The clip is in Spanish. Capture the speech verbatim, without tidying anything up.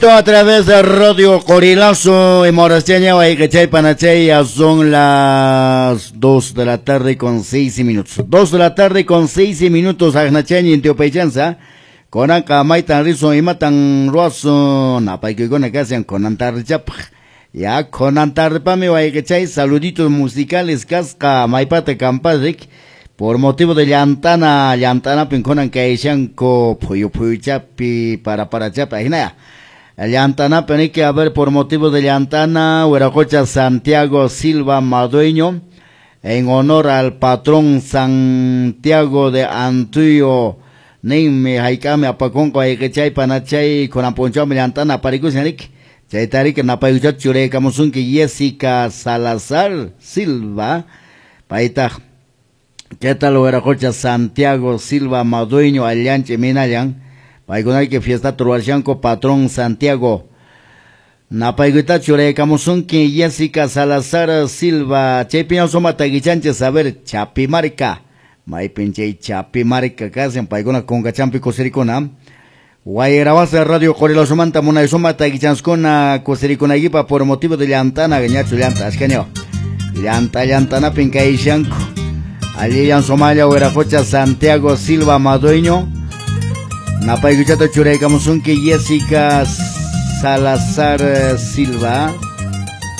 A través de Radio Corilazo en Morasteña, Guaycachay, Panachay, ya son las dos de la tarde con seis minutos. Dos de la tarde con seis minutos, Agnacheña, en Teopechanza, con acá Maitan Rizo y Matan Rosso, Napay con acá sean con Antarchap, ya con Antarpame, Guaycachay, saluditos musicales, Casca, Maipate Campadric, por motivo de llantana, llantana, Pinconan Caixanco, Puyo Puyo Chapi, para para Chapa, Ginaya. Llantana, penique a ver por motivo de Llantana, Hueracocha Santiago Silva Madueño, en honor al patrón Santiago de Antuyo, Nime Haikame Apaconco, Aikechay Panachay, con Aponchame Llantana, Paricusanic, Chaitarik, Napayuchat Chure, Camusunki, Jessica Salazar Silva, Paita, ¿qué tal Hueracocha Santiago Silva Madueño, Allanche Minayan? Paigunay que fiesta Trualchanco, patrón Santiago. Napaiguita Chure, Camusunki, Jessica Salazar Silva, Chepiño Soma Taguichanche, saber, Chapimarca. May pinche Chapimarca, casi en Paiguna con Gachampi Cosericona. Guayrabasa Radio Corilo Somanta, Muna Soma Taguichanskona, Cosericona Yipa, por motivo de llantana, Gañacho Llanta, Ascanio. Llanta, Llantana, Pincaichanco. Allí en Somalia, Hueracocha Santiago Silva Madueño. Napay Guchato Chure, Camusunki, Jessica Salazar Silva.